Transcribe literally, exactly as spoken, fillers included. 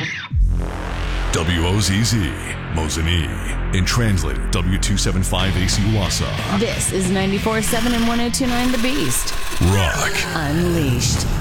W O Z Z, Mosinee, and translated W two seventy-five A C Wassa. This is ninety-four point seven and one oh two point nine The Beast. Rock Unleashed.